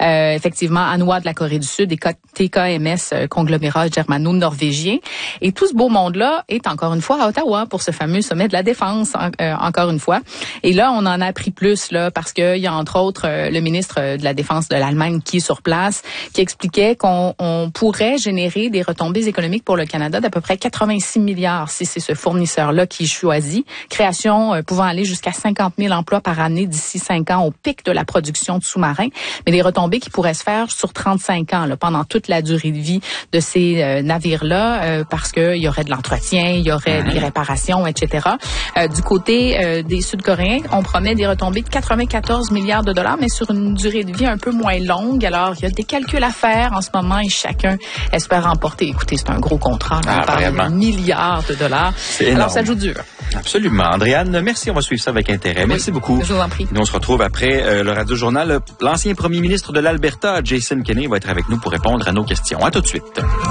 effectivement Hanwha de la Corée du Sud et TKMS, conglomérat germano-norvégien. Et tout ce beau monde-là est encore une fois à Ottawa pour ce fameux sommet de la défense, encore une fois. Et là, on en a appris plus là parce que il y a entre autres le ministre de la Défense de l'Allemagne qui est sur place, qui expliquait qu'on pourrait générer des retombées économiques pour le Canada d'à peu près 86 milliards si c'est ce fournisseur-là qui choisit. Création pouvant aller jusqu'à 50 000 emplois par année d'ici 5 ans au pic de la production de sous-marins, mais des retombées qui pourraient se faire sur 35 ans, là, pendant toute la durée de vie de ces navires-là, parce qu'il y aurait de l'entretien, il y aurait des réparations, etc. Du côté des Sud-Coréens, on promet des retombées de 94 milliards de dollars, mais sur une durée de vie un peu moins longue. Alors, il y a des calculs à faire en ce moment et chacun espère remporter. Écoutez, c'est un gros contrat. Là, on parle de milliards de dollars. Alors, ça joue dur. Absolument. Andréane, merci. On va suivre ça avec intérêt. Merci beaucoup. Je vous en prie. Nous, on se retrouve après le Radio-Journal. L'ancien premier ministre de l'Alberta, Jason Kenney, va être avec nous pour répondre à nos questions. À tout de suite.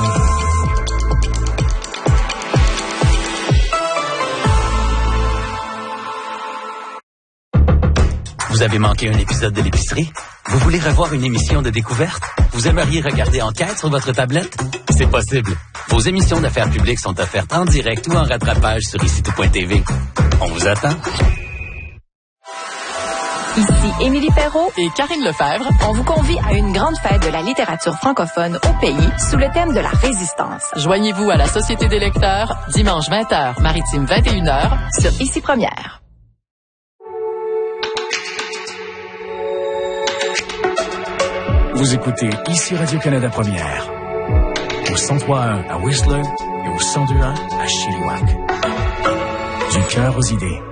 Vous avez manqué un épisode de l'épicerie? Vous voulez revoir une émission de découverte? Vous aimeriez regarder Enquête sur votre tablette? C'est possible. Vos émissions d'affaires publiques sont offertes en direct ou en rattrapage sur icitout.tv. On vous attend. Ici Émilie Perrault et Karine Lefebvre. On vous convie à une grande fête de la littérature francophone au pays sous le thème de la résistance. Joignez-vous à la Société des lecteurs dimanche 20h, maritime 21h sur Ici Première. Vous écoutez Ici Radio-Canada Première, au 103.1 à Whistler et au 102.1 à Chilliwack. Du cœur aux idées.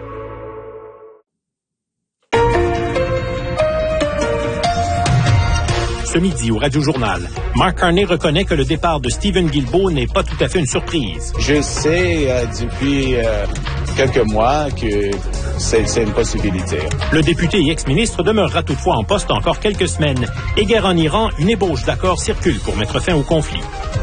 Ce midi, au Radio-Journal, Mark Carney reconnaît que le départ de Stephen Guilbeault n'est pas tout à fait une surprise. Je sais depuis quelques mois que c'est une possibilité. Le député et ex-ministre demeurera toutefois en poste encore quelques semaines. Et guerre en Iran, une ébauche d'accord circule pour mettre fin au conflit.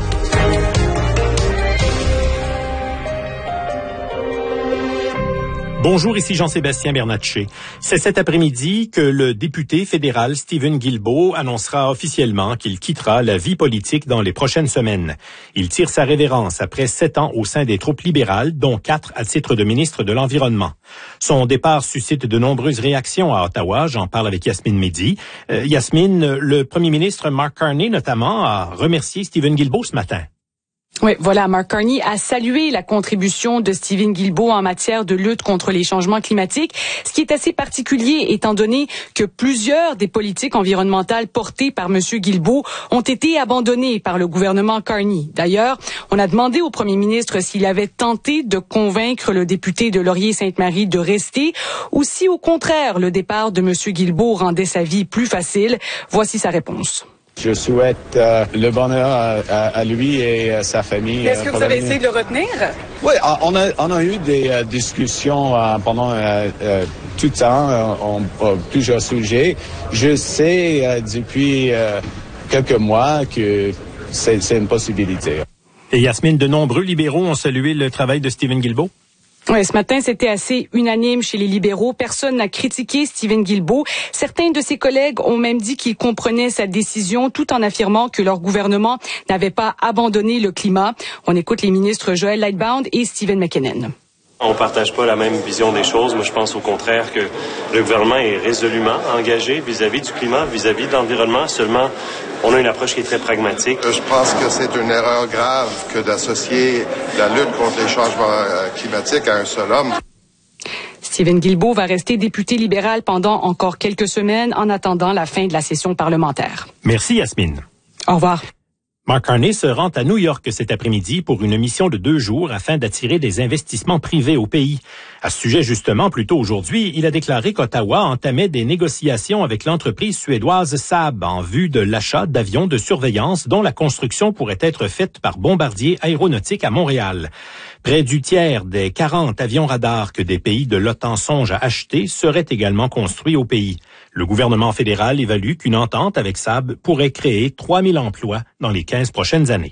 Bonjour, ici Jean-Sébastien Bernatchez. C'est cet après-midi que le député fédéral Stephen Guilbeault annoncera officiellement qu'il quittera la vie politique dans les prochaines semaines. Il tire sa révérence après 7 ans au sein des troupes libérales, dont 4 à titre de ministre de l'Environnement. Son départ suscite de nombreuses réactions à Ottawa. J'en parle avec Yasmine Mehdi. Yasmine, le premier ministre Mark Carney, notamment, a remercié Stephen Guilbeault ce matin. Oui, voilà, Mark Carney a salué la contribution de Stephen Guilbeault en matière de lutte contre les changements climatiques, ce qui est assez particulier étant donné que plusieurs des politiques environnementales portées par M. Guilbeault ont été abandonnées par le gouvernement Carney. D'ailleurs, on a demandé au premier ministre s'il avait tenté de convaincre le député de Laurier-Sainte-Marie de rester ou si, au contraire, le départ de M. Guilbeault rendait sa vie plus facile. Voici sa réponse. Je souhaite le bonheur à lui et à sa famille. Est-ce que vous avez essayé de le retenir? Oui, on a eu des discussions pendant tout le temps, plusieurs sujets. Je sais depuis quelques mois que c'est une possibilité. Et Yasmine, de nombreux libéraux ont salué le travail de Stephen Guilbeault. Oui, ce matin, c'était assez unanime chez les libéraux. Personne n'a critiqué Stephen Guilbeault. Certains de ses collègues ont même dit qu'ils comprenaient sa décision tout en affirmant que leur gouvernement n'avait pas abandonné le climat. On écoute les ministres Joel Lightbound et Stephen McKinnon. On partage pas la même vision des choses. Moi, je pense au contraire que le gouvernement est résolument engagé vis-à-vis du climat, vis-à-vis de l'environnement. Seulement, on a une approche qui est très pragmatique. Je pense que c'est une erreur grave que d'associer la lutte contre les changements climatiques à un seul homme. Stephen Guilbeault va rester député libéral pendant encore quelques semaines en attendant la fin de la session parlementaire. Merci, Yasmine. Au revoir. Mark Carney se rend à New York cet après-midi pour une mission de 2 jours afin d'attirer des investissements privés au pays. À ce sujet, justement, plus tôt aujourd'hui, il a déclaré qu'Ottawa entamait des négociations avec l'entreprise suédoise Saab en vue de l'achat d'avions de surveillance dont la construction pourrait être faite par Bombardier Aéronautique à Montréal. Près du tiers des 40 avions radars que des pays de l'OTAN songent à acheter seraient également construits au pays. Le gouvernement fédéral évalue qu'une entente avec Saab pourrait créer 3000 emplois dans les 15 prochaines années.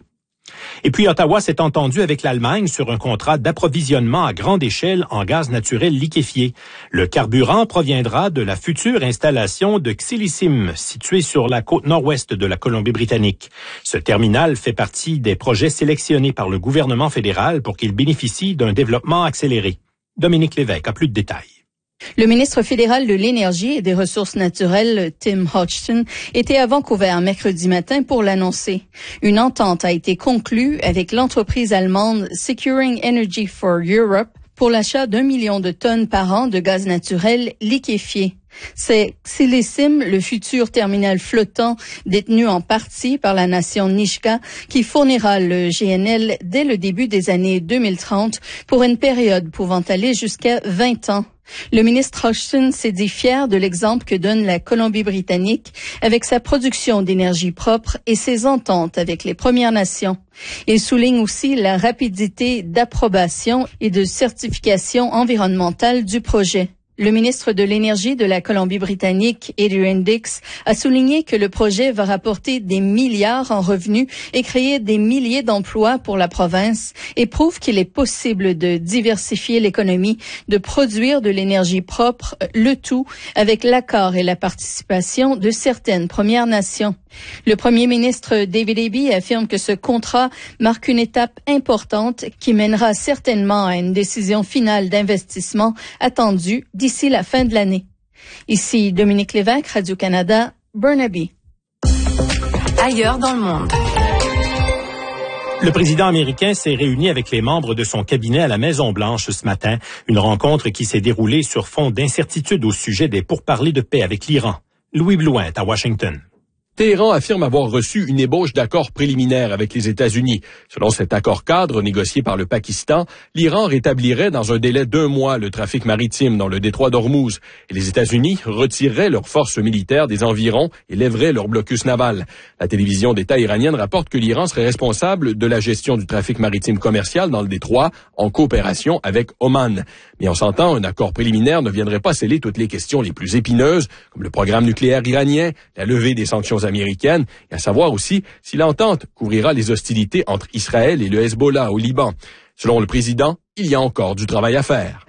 Et puis Ottawa s'est entendu avec l'Allemagne sur un contrat d'approvisionnement à grande échelle en gaz naturel liquéfié. Le carburant proviendra de la future installation de Xilissim, située sur la côte nord-ouest de la Colombie-Britannique. Ce terminal fait partie des projets sélectionnés par le gouvernement fédéral pour qu'il bénéficie d'un développement accéléré. Dominique Lévesque a plus de détails. Le ministre fédéral de l'Énergie et des Ressources naturelles, Tim Hodgson, était à Vancouver mercredi matin pour l'annoncer. Une entente a été conclue avec l'entreprise allemande Securing Energy for Europe pour l'achat d'1 million de tonnes par an de gaz naturel liquéfié. C'est Xilissim, le futur terminal flottant détenu en partie par la nation Nishka, qui fournira le GNL dès le début des années 2030 pour une période pouvant aller jusqu'à 20 ans. Le ministre Hodgson s'est dit fier de l'exemple que donne la Colombie-Britannique avec sa production d'énergie propre et ses ententes avec les Premières Nations. Il souligne aussi la rapidité d'approbation et de certification environnementale du projet. Le ministre de l'Énergie de la Colombie-Britannique, Adrian Dix, a souligné que le projet va rapporter des milliards en revenus et créer des milliers d'emplois pour la province et prouve qu'il est possible de diversifier l'économie, de produire de l'énergie propre, le tout avec l'accord et la participation de certaines Premières Nations. Le premier ministre David Eby affirme que ce contrat marque une étape importante qui mènera certainement à une décision finale d'investissement attendue d'ici la fin de l'année. Ici Dominique Lévesque, Radio-Canada, Burnaby. Ailleurs dans le monde. Le président américain s'est réuni avec les membres de son cabinet à la Maison-Blanche ce matin, une rencontre qui s'est déroulée sur fond d'incertitude au sujet des pourparlers de paix avec l'Iran. Louis Blouin est à Washington. Téhéran affirme avoir reçu une ébauche d'accord préliminaire avec les États-Unis. Selon cet accord cadre négocié par le Pakistan, l'Iran rétablirait dans un délai d'1 mois le trafic maritime dans le détroit d'Ormuz et les États-Unis retireraient leurs forces militaires des environs et lèveraient leur blocus naval. La télévision d'État iranienne rapporte que l'Iran serait responsable de la gestion du trafic maritime commercial dans le détroit en coopération avec Oman. Mais on s'entend, un accord préliminaire ne viendrait pas sceller toutes les questions les plus épineuses, comme le programme nucléaire iranien, la levée des sanctions américaine, et à savoir aussi si l'entente couvrira les hostilités entre Israël et le Hezbollah au Liban. Selon le président, il y a encore du travail à faire.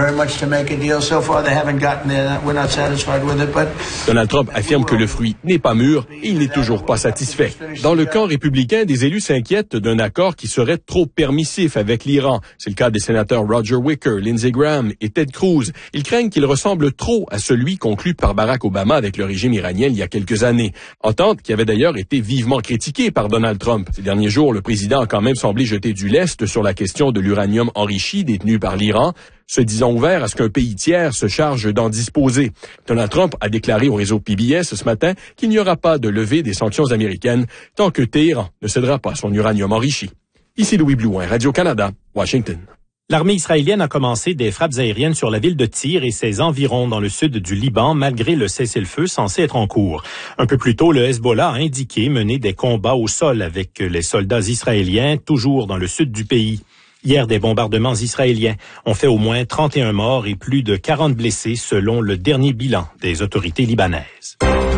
Donald Trump affirme que le fruit n'est pas mûr et il n'est toujours pas satisfait. Dans le camp républicain, des élus s'inquiètent d'un accord qui serait trop permissif avec l'Iran. C'est le cas des sénateurs Roger Wicker, Lindsey Graham et Ted Cruz. Ils craignent qu'il ressemble trop à celui conclu par Barack Obama avec le régime iranien il y a quelques années. Entente qui avait d'ailleurs été vivement critiquée par Donald Trump. Ces derniers jours, le président a quand même semblé jeter du lest sur la question de l'uranium enrichi détenu par l'Iran, se disant ouvert à ce qu'un pays tiers se charge d'en disposer. Donald Trump a déclaré au réseau PBS ce matin qu'il n'y aura pas de levée des sanctions américaines tant que Téhéran ne cédera pas son uranium enrichi. Ici Louis Blouin, Radio-Canada, Washington. L'armée israélienne a commencé des frappes aériennes sur la ville de Tyr et ses environs dans le sud du Liban, malgré le cessez-le-feu censé être en cours. Un peu plus tôt, le Hezbollah a indiqué mener des combats au sol avec les soldats israéliens, toujours dans le sud du pays. Hier, des bombardements israéliens ont fait au moins 31 morts et plus de 40 blessés selon le dernier bilan des autorités libanaises.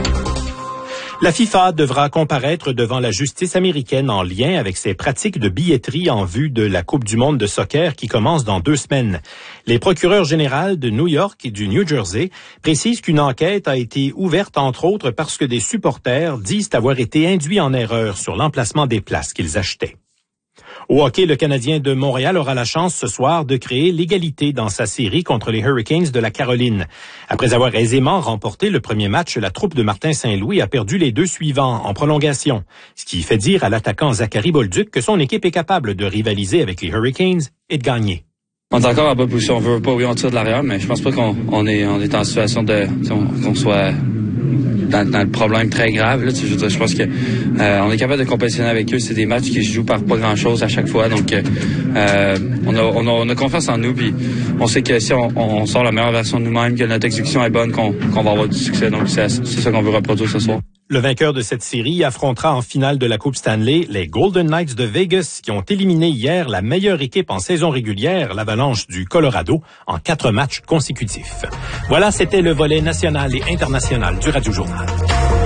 La FIFA devra comparaître devant la justice américaine en lien avec ses pratiques de billetterie en vue de la Coupe du monde de soccer qui commence dans 2 semaines. Les procureurs généraux de New York et du New Jersey précisent qu'une enquête a été ouverte entre autres parce que des supporters disent avoir été induits en erreur sur l'emplacement des places qu'ils achetaient. Au hockey, le Canadien de Montréal aura la chance ce soir de créer l'égalité dans sa série contre les Hurricanes de la Caroline. Après avoir aisément remporté le premier match, la troupe de Martin Saint-Louis a perdu les 2 suivants en prolongation, ce qui fait dire à l'attaquant Zachary Bolduc que son équipe est capable de rivaliser avec les Hurricanes et de gagner. On est encore en bonne position, on veut pas, oui, on tire de l'arrière, mais je pense pas qu'on est en situation qu'on soit dans le problème très grave. Là, je pense que on est capable de compétitionner avec eux. C'est des matchs qui se jouent par pas grand-chose à chaque fois. Donc, on a confiance en nous. Puis, on sait que si on sort la meilleure version de nous-mêmes, que notre exécution est bonne, qu'on va avoir du succès. Donc, c'est ça qu'on veut reproduire ce soir. Le vainqueur de cette série affrontera en finale de la Coupe Stanley les Golden Knights de Vegas qui ont éliminé hier la meilleure équipe en saison régulière, l'Avalanche du Colorado, en 4 matchs consécutifs. Voilà, c'était le volet national et international du Radio Journal.